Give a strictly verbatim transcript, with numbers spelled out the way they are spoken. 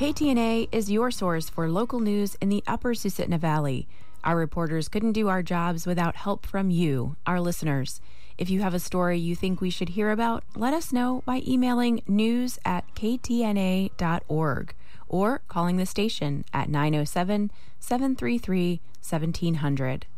K T N A is your source for local news in the Upper Susitna Valley. Our reporters couldn't do our jobs without help from you, our listeners. If you have a story you think we should hear about, let us know by emailing news at k t n a dot org or calling the station at nine oh seven, seven three three, one seven zero zero.